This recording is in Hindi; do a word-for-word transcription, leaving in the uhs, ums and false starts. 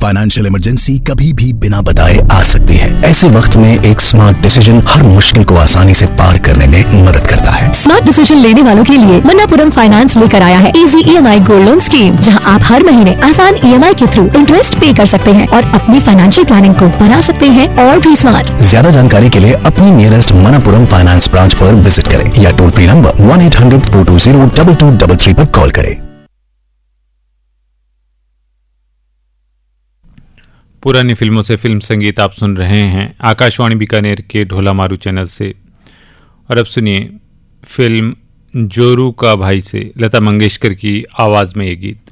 फाइनेंशियल इमरजेंसी कभी भी बिना बताए आ सकती है। ऐसे वक्त में एक स्मार्ट डिसीजन हर मुश्किल को आसानी से पार करने में मदद करता है। स्मार्ट डिसीजन लेने वालों के लिए मन्नापुरम फाइनेंस लेकर आया है इजी ई एम आई गोल्ड लोन स्कीम, जहां आप हर महीने आसान ई एम आई के थ्रू इंटरेस्ट पे कर सकते हैं और अपनी फाइनेंशियल प्लानिंग को बना सकते हैं और भी स्मार्ट। ज्यादा जानकारी के लिए अपनी नियरेस्ट मन्नापुरम फाइनेंस ब्रांच पर विजिट करें या toll free number one eight hundred four to zero double two double three पर कॉल करें। पुरानी फिल्मों से फिल्म संगीत आप सुन रहे हैं आकाशवाणी बीकानेर के ढोला मारू चैनल से। और अब सुनिए फिल्म जोरू का भाई से लता मंगेशकर की आवाज में ये गीत।